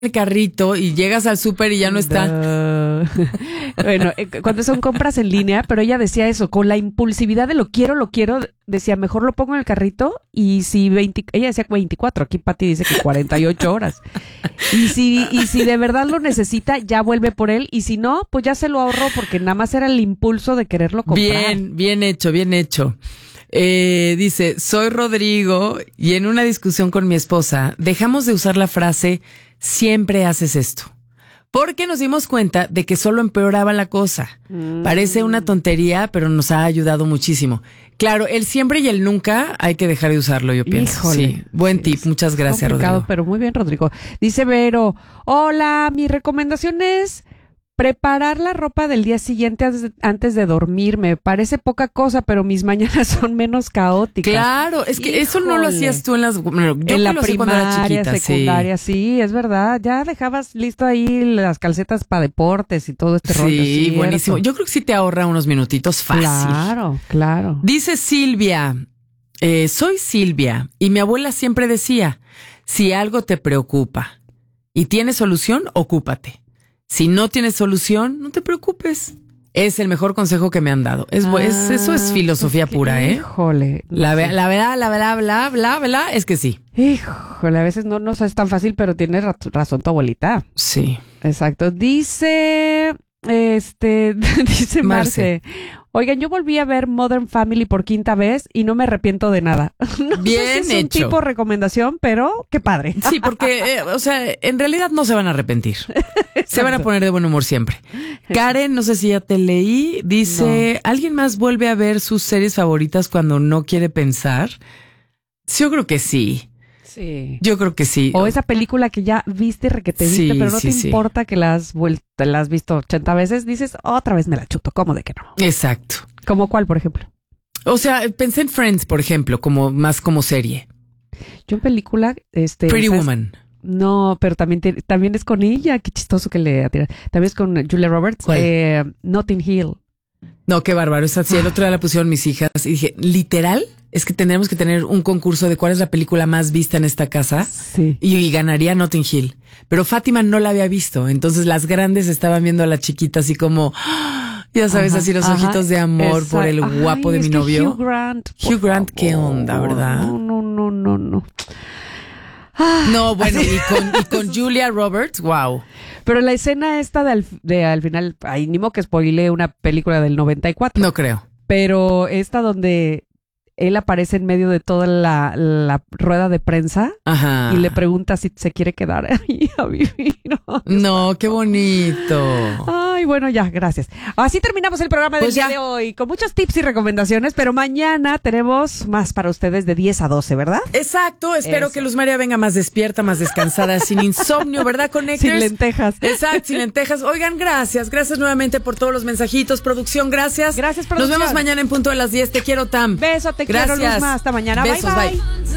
el carrito y llegas al súper y ya no está. Bueno, cuando son compras en línea, pero ella decía eso, con la impulsividad de lo quiero, decía, mejor lo pongo en el carrito y si ella decía 24, aquí Pati dice que 48 horas. Y si de verdad lo necesita, ya vuelve por él y si no, pues ya se lo ahorró porque nada más era el impulso de quererlo comprar. Bien hecho. Dice, soy Rodrigo y en una discusión con mi esposa dejamos de usar la frase siempre haces esto. Porque nos dimos cuenta de que solo empeoraba la cosa. Parece una tontería, pero nos ha ayudado muchísimo. Claro, el siempre y el nunca hay que dejar de usarlo, yo pienso. Híjole, sí, buen tip, muchas gracias, Rodrigo. Pero muy bien, Rodrigo. Dice Vero, hola, mi recomendación es preparar la ropa del día siguiente antes de dormir. Me parece poca cosa, pero mis mañanas son menos caóticas. Claro, es que eso no lo hacías tú en las... Bueno, yo en la lo hacía cuando era primaria, chiquita, secundaria, sí, es verdad. Ya dejabas listo ahí las calcetas para deportes y todo este rollo. Sí, ¿cierto? buenísimo. Yo creo que sí te ahorra unos minutitos fácil. Claro. Dice Silvia, soy Silvia y mi abuela siempre decía, si algo te preocupa y tienes solución, ocúpate. Si no tienes solución, no te preocupes. Es el mejor consejo que me han dado. Eso es filosofía pura, ¿eh? Híjole. La verdad, es que sí. Híjole, a veces no es tan fácil, pero tiene razón tu abuelita. Sí. Exacto. Dice Marce. Oigan, yo volví a ver Modern Family por 5ª vez y no me arrepiento de nada. No Bien sé si es hecho. un tipo de recomendación, pero qué padre. Sí, porque, en realidad no se van a arrepentir. Se van a poner de buen humor siempre. Karen, no sé si ya te leí, dice, ¿alguien más vuelve a ver sus series favoritas cuando no quiere pensar? Yo creo que sí. Sí. Yo creo que sí. O esa película que ya viste, viste, pero no te importa que la has visto 80 veces, dices, otra vez me la chuto, ¿cómo de que no? Exacto. ¿Cómo cuál, por ejemplo? O sea, pensé en Friends, por ejemplo, más como serie. Yo en película, Pretty Woman. No, pero también es con ella, qué chistoso que le atira. También es con Julia Roberts, Notting Hill. No, qué bárbaro. Esa sí, el otro día la pusieron mis hijas y dije, ¿literal? Es que tenemos que tener un concurso de cuál es la película más vista en esta casa. Sí. Y ganaría Notting Hill. Pero Fátima no la había visto. Entonces las grandes estaban viendo a la chiquita así como, ya sabes, así los ojitos de amor por el guapo de mi novio. Hugh Grant, qué onda, ¿verdad? No. No, bueno, y con Julia Roberts, wow. Pero la escena esta de al final, ni modo que spoile una película del 94. No creo. Pero esta donde él aparece en medio de toda la rueda de prensa. Ajá. Y le pregunta si se quiere quedar ahí a vivir. No, qué bonito. Ay, bueno, ya, gracias. Así terminamos el programa del día de hoy, con muchos tips y recomendaciones, pero mañana tenemos más para ustedes de 10 a 12, ¿verdad? Exacto, espero que Luz María venga más despierta, más descansada, sin insomnio, ¿verdad, Connectors? Sin lentejas. Exacto, sin lentejas. Oigan, gracias nuevamente por todos los mensajitos. Producción, gracias. Gracias, producción. Nos vemos mañana en punto de las 10. Te quiero, Tam. Beso, te quiero, Luzma. Hasta mañana. Besos, bye.